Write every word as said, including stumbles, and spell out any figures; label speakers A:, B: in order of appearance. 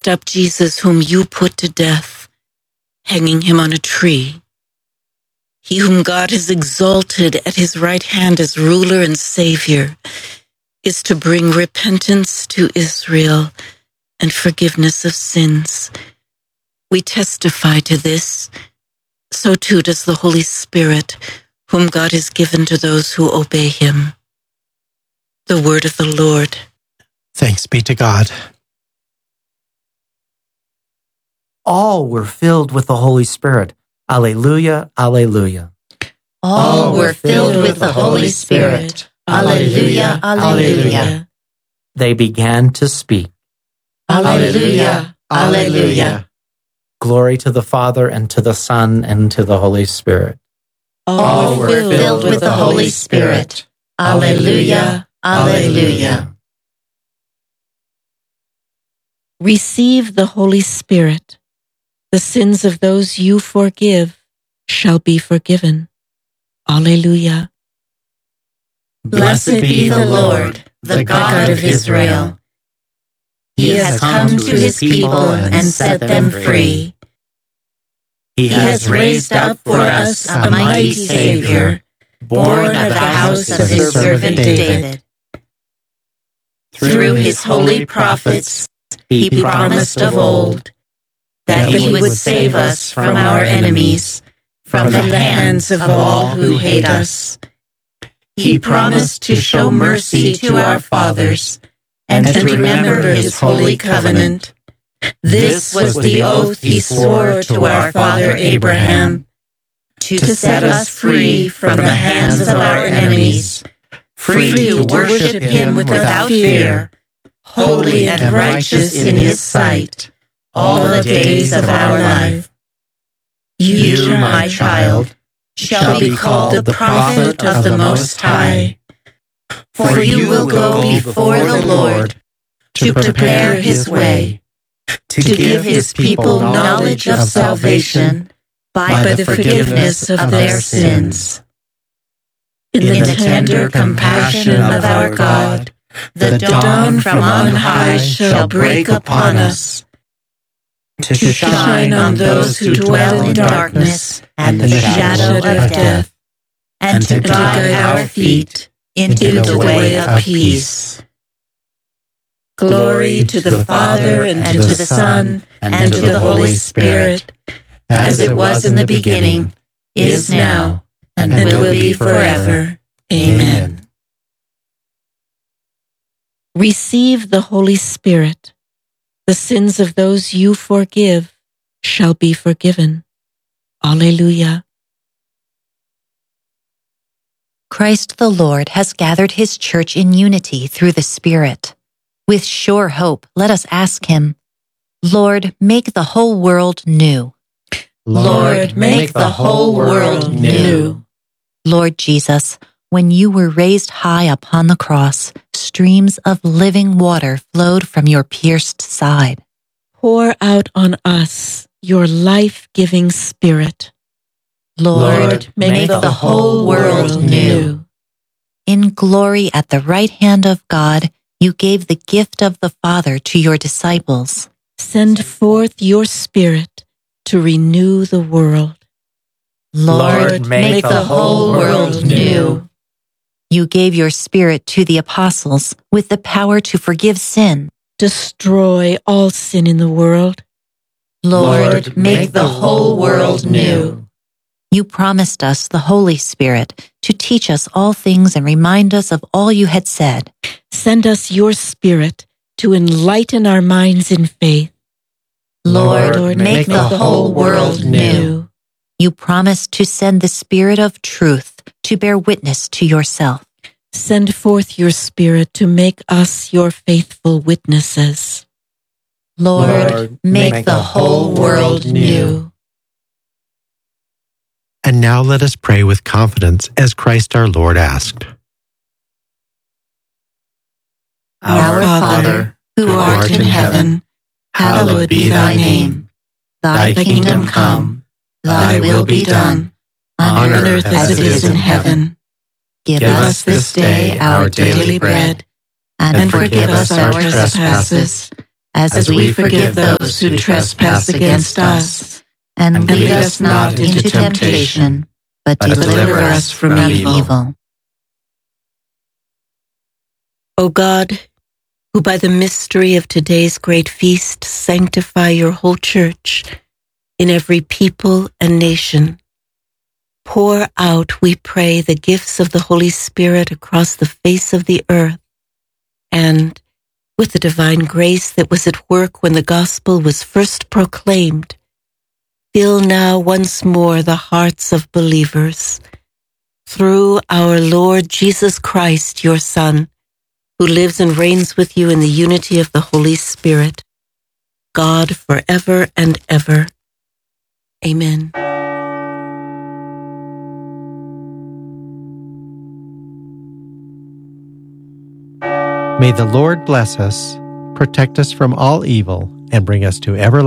A: raised up Jesus, whom you put to death, hanging him on a tree. He whom God has exalted at his right hand as ruler and savior is to bring repentance to Israel and forgiveness of sins. We testify to this. So too does the Holy Spirit, whom God has given to those who obey him. The word of the Lord.
B: Thanks be to God.
C: All were filled with the Holy Spirit. Alleluia, alleluia.
D: All were filled with the Holy Spirit. Alleluia, alleluia.
C: They began to speak.
D: Alleluia, alleluia.
C: Glory to the Father, and to the Son, and to the Holy Spirit.
D: All were filled with the Holy Spirit. Alleluia, alleluia.
A: Receive the Holy Spirit. The sins of those you forgive shall be forgiven. Alleluia.
D: Blessed be the Lord, the God of Israel. He has come to his people and set them free. He has raised up for us a mighty Savior, born of the house of his servant David. Through his holy prophets, he promised of old that he would save us from our enemies, from the hands of all who hate us. He promised to show mercy to our fathers and to remember his holy covenant. This was the oath he swore to our father Abraham, to set us free from the hands of our enemies, free to worship him without fear, holy and righteous in his sight, all the days of our life. You, my child, shall be called the prophet of the Most High, for you will go before the Lord to prepare his way, to give his people knowledge of salvation by the forgiveness of their sins. In the tender compassion of our God, the dawn from on high shall break upon us, to shine on those who dwell in darkness and the shadow of death, and to guide our feet into the way of peace. Glory to the Father, and to the Son, and to the Holy Spirit, as it was in the beginning, is now, and will be forever. Amen.
A: Receive the Holy Spirit. The sins of those you forgive shall be forgiven. Alleluia.
E: Christ the Lord has gathered his church in unity through the Spirit. With sure hope, let us ask him, Lord, make the whole world new.
D: Lord, make the whole world new.
E: Lord Jesus, when you were raised high upon the cross, streams of living water flowed from your pierced side.
A: Pour out on us your life-giving Spirit.
D: Lord, make the whole world new.
E: In glory at the right hand of God, you gave the gift of the Father to your disciples.
A: Send forth your Spirit to renew the world.
D: Lord, make the whole world new.
E: You gave your Spirit to the apostles with the power to forgive sin.
A: Destroy all sin in the world.
D: Lord, make the whole world new.
E: You promised us the Holy Spirit to teach us all things and remind us of all you had said.
A: Send us your Spirit to enlighten our minds in faith.
D: Lord, Lord make the whole world new.
E: You promised to send the Spirit of truth to bear witness to yourself.
A: Send forth your Spirit to make us your faithful witnesses.
E: Lord,
D: Lord make, make the whole world new.
B: And now let us pray with confidence as Christ our Lord asked.
D: Our Father, who art in heaven, hallowed be thy name. Thy kingdom come, thy will be done, on earth as it is in heaven. Give us this day our daily bread, and forgive us our trespasses,
E: as,
A: as we forgive those who trespass against us.
E: And lead us not into temptation, but deliver us from evil.
A: O God, who by the mystery of today's great feast sanctify your whole church in every people and nation, pour out, we pray, the gifts of the Holy Spirit across the face of the earth, and with the divine grace that was at work when the gospel was first proclaimed, fill now once more the hearts of believers. Through our Lord Jesus Christ, your Son, who lives and reigns with you in the unity of the Holy Spirit, God forever and ever. Amen.
B: May the Lord bless us, protect us from all evil, and bring us to everlasting